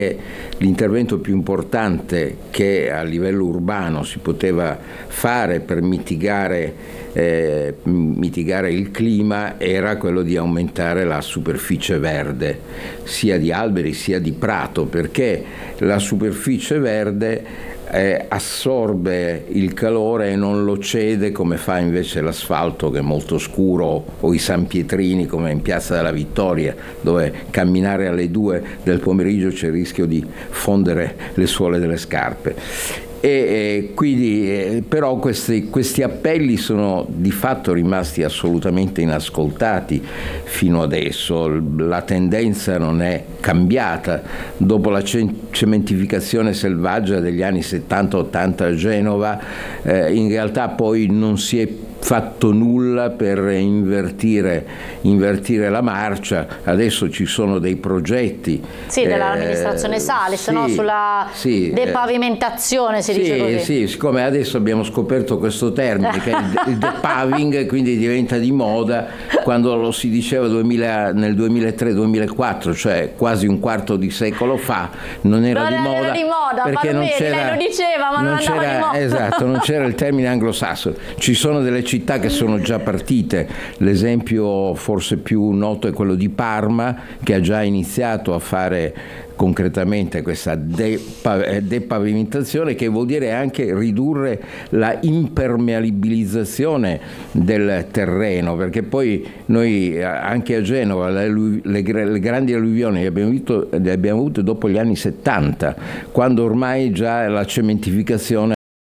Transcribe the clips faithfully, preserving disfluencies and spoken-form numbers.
L'intervento più importante che a livello urbano si poteva fare per mitigare, eh, mitigare il clima era quello di aumentare la superficie verde, sia di alberi sia di prato, perché la superficie verde Eh, assorbe il calore e non lo cede come fa invece l'asfalto, che è molto scuro, o i Sanpietrini come in Piazza della Vittoria, dove camminare alle due del pomeriggio c'è il rischio di fondere le suole delle scarpe. E, e quindi eh, però questi, questi appelli sono di fatto rimasti assolutamente inascoltati fino adesso. La tendenza non è cambiata. Dopo la cementificazione selvaggia degli anni settanta ottanta a Genova, eh, in realtà poi non si è fatto nulla per invertire, invertire la marcia. Adesso ci sono dei progetti sì, dell'amministrazione eh, Salis, sì, no? Sulla sì, depavimentazione si sì, dice così. Sì, siccome adesso abbiamo scoperto questo termine che è il, il depaving, quindi diventa di moda, quando lo si diceva duemila, nel duemilatré duemilaquattro, cioè quasi un quarto di secolo fa, non era, non di, era moda, di moda perché Palmieri, non c'era, lei lo diceva ma non, non andava c'era, di moda. Esatto, non c'era il termine anglosassone. Ci sono delle città che sono già partite, l'esempio forse più noto è quello di Parma, che ha già iniziato a fare concretamente questa depavimentazione, che vuol dire anche ridurre la impermeabilizzazione del terreno, perché poi noi anche a Genova le, le, le grandi alluvioni le abbiamo, avuto, le abbiamo avute dopo gli anni settanta, quando ormai già la cementificazione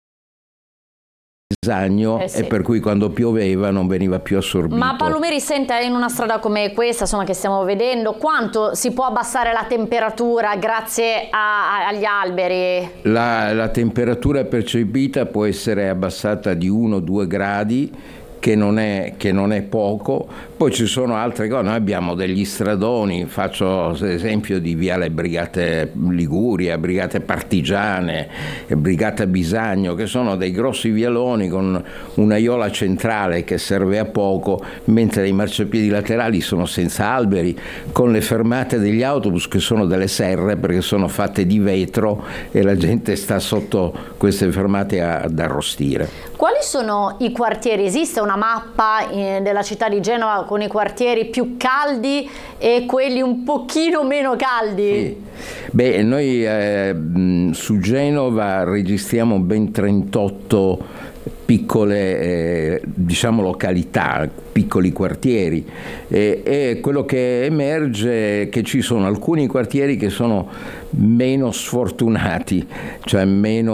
Eh sì. E per cui quando pioveva non veniva più assorbito. Ma Palmieri, senta, in una strada come questa, insomma, che stiamo vedendo, quanto si può abbassare la temperatura grazie a, a, agli alberi? La, la temperatura percepita può essere abbassata di uno due gradi, che non è, che non è poco. Poi ci sono altre cose, noi abbiamo degli stradoni, faccio l'esempio di Viale Brigate Liguria, Brigate Partigiane, Brigata Bisagno, che sono dei grossi vialoni con un'aiola centrale che serve a poco, mentre i marciapiedi laterali sono senza alberi, con le fermate degli autobus che sono delle serre perché sono fatte di vetro e la gente sta sotto queste fermate ad arrostire. Quali sono i quartieri? Esiste una mappa eh, della città di Genova con i quartieri più caldi e quelli un pochino meno caldi? Sì. Beh, noi eh, su Genova registriamo ben trentotto piccole eh, diciamo località, piccoli quartieri, e, e quello che emerge è che ci sono alcuni quartieri che sono meno sfortunati, cioè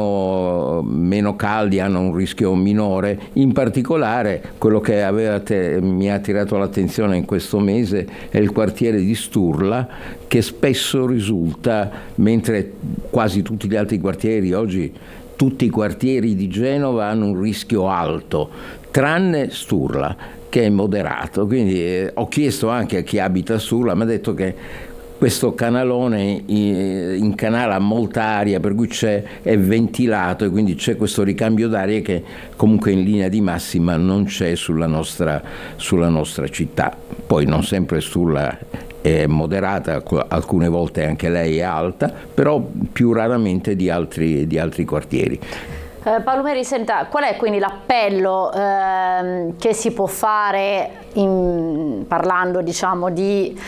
meno, meno caldi, hanno un rischio minore. In particolare quello che aveva te, mi ha attirato l'attenzione in questo mese è il quartiere di Sturla, che spesso risulta, mentre quasi tutti gli altri quartieri oggi, tutti i quartieri di Genova hanno un rischio alto, tranne Sturla, che è moderato. Quindi eh, ho chiesto anche a chi abita a Sturla, mi ha detto che questo canalone incanala molta aria, per cui c'è, è ventilato, e quindi c'è questo ricambio d'aria che comunque in linea di massima non c'è sulla nostra, sulla nostra città. Poi non sempre Sturla è moderata, alcune volte anche lei è alta, però più raramente di altri, di altri quartieri. Eh, Palmieri, senta, qual è quindi l'appello eh, che si può fare in, parlando diciamo di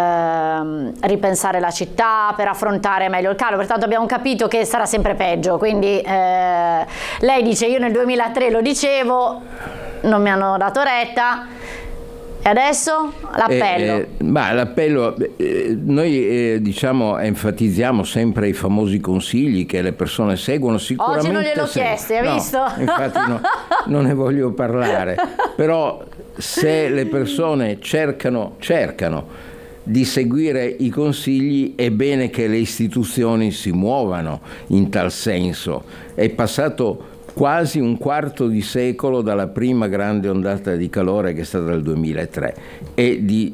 eh, ripensare la città per affrontare meglio il calore? Pertanto abbiamo capito che sarà sempre peggio, quindi eh, lei dice io nel duemilatré lo dicevo, non mi hanno dato retta. E adesso l'appello? Eh, eh, ma l'appello, eh, noi eh, diciamo enfatizziamo sempre i famosi consigli che le persone seguono. Sicuramente oggi non gliel'ho chiesto, hai no, visto? Infatti no, non ne voglio parlare, però se le persone cercano, cercano di seguire i consigli, è bene che le istituzioni si muovano in tal senso. È passato quasi un quarto di secolo dalla prima grande ondata di calore, che è stata nel duemilatré, e di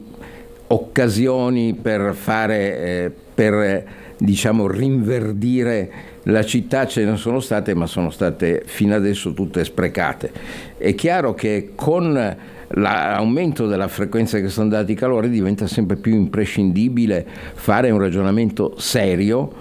occasioni per fare, eh, per diciamo rinverdire la città ce ne sono state, ma sono state fino adesso tutte sprecate. È chiaro che con l'aumento della frequenza che sono dati i calori diventa sempre più imprescindibile fare un ragionamento serio